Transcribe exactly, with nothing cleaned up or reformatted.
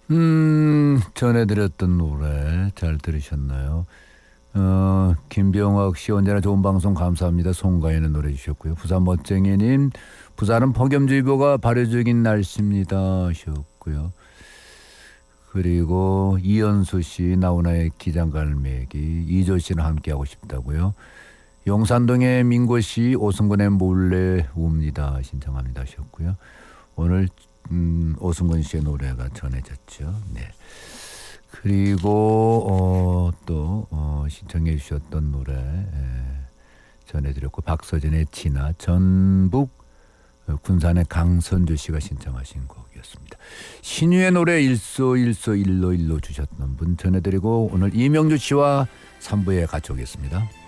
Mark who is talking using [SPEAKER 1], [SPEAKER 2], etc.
[SPEAKER 1] 음, 전해드렸던 노래 잘 들으셨나요? 어, 김병학 씨 언제나 좋은 방송 감사합니다. 송가인의 노래 주셨고요. 부산 멋쟁이님, 부산은 폭염주의보가 발효 중인 날씨입니다 하셨고요. 그리고 이현수 씨, 나훈아의 기장갈매기, 이조 씨는 함께하고 싶다고요. 용산동의 민고 씨, 오승근의 몰래 웁니다 신청합니다 하셨고요. 오늘 음, 오승근 씨의 노래가 전해졌죠. 네. 그리고 어, 또 어, 신청해 주셨던 노래 에, 전해드렸고, 박서진의 진아, 전북 군산의 강선주 씨가 신청하신 곡이었습니다. 신유의 노래 일소일소 일로일로 주셨던 분 전해드리고, 오늘 이명주 씨와 삼 부에 같이 오겠습니다.